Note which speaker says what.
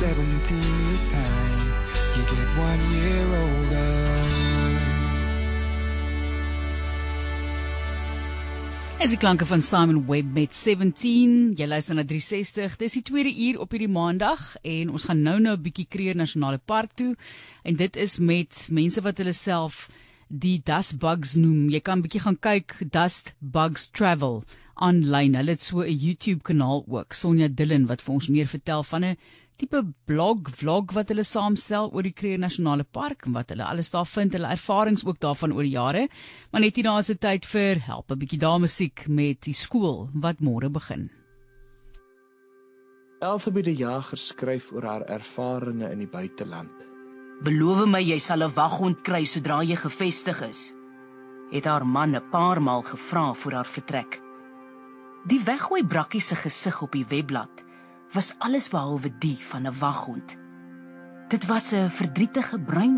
Speaker 1: 17 is time, you get 1 year older.
Speaker 2: Is die klanke van Simon Webb met 17, jy luister na 360, dis die tweede uur op hierdie maandag en ons gaan nou 'n bietjie Kruger Nasionale Park toe en dit is met mense wat hulle self die Dust Bugs noem. Jy kan bietjie gaan kyk, Dust Bugs Travel online, hulle het so 'n YouTube kanaal ook, Sonja Dillon wat vir ons meer vertel van 'n tipe vlog wat hulle saamstel oor die Kruger Nasionale Park en wat hulle alles daar vind, hulle ervarings ook daarvan oor die jare. Maar net hierna is dit tyd vir help 'n bietjie daar musiek met die skool wat môre begin.
Speaker 3: Elsabie de Jager skryf oor haar ervarings in die buiteland.
Speaker 4: Beloof my jy sal 'n waghond kry sodra jy gevestig is, het haar man 'n paar maal gevra voor haar vertrek. Die weggooi brakkie se gesig op die webblad was alles behalwe die van 'n waghond. Dit was 'n verdrietige bruin